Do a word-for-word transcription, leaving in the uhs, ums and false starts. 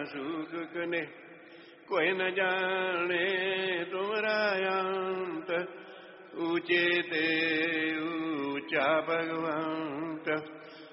सुख कने कोई न जाने तुम्हारा अंत ऊंचे ते ऊंचा भगवंत